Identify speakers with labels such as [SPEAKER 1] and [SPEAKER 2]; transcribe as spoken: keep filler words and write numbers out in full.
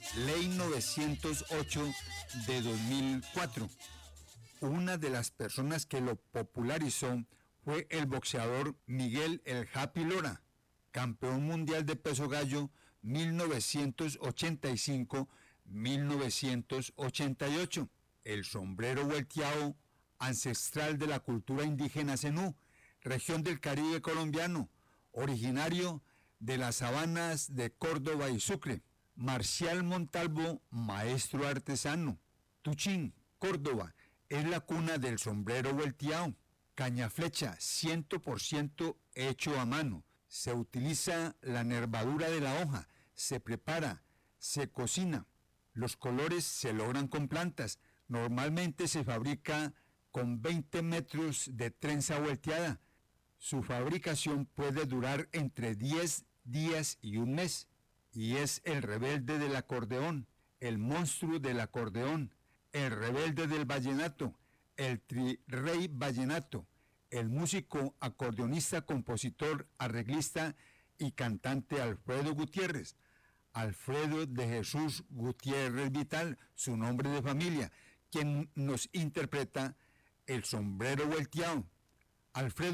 [SPEAKER 1] Ley novecientos ocho de dos mil cuatro. Una de las personas que lo popularizó fue el boxeador Miguel El Happy Lora, campeón mundial de peso gallo mil novecientos ochenta y cinco a mil novecientos ochenta y ocho. El sombrero volteado, ancestral de la cultura indígena zenú, región del Caribe colombiano, originario de las sabanas de Córdoba y Sucre. Marcial Montalvo, maestro artesano. Tuchín, Córdoba, es la cuna del sombrero volteado. Cañaflecha, cien por ciento hecho a mano. Se utiliza la nervadura de la hoja, se prepara, se cocina. Los colores se logran con plantas. Normalmente se fabrica con veinte metros de trenza volteada. Su fabricación puede durar entre diez días y un mes. Y es el rebelde del acordeón, el monstruo del acordeón, el rebelde del vallenato, el trirrey vallenato, el músico, acordeonista, compositor, arreglista y cantante Alfredo Gutiérrez. Alfredo de Jesús Gutiérrez Vital, su nombre de familia, quien nos interpreta el sombrero volteado. Alfredo